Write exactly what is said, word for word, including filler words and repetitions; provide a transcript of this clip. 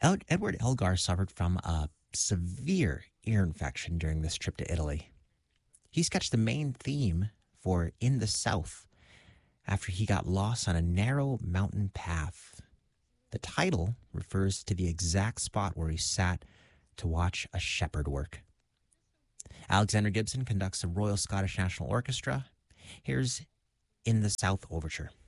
Ed- Edward Elgar suffered from a severe ear infection during this trip to Italy. He sketched the main theme for In the South after he got lost on a narrow mountain path. The title refers to the exact spot where he sat to watch a shepherd work. Alexander Gibson conducts the Royal Scottish National Orchestra. Here's In the South Overture.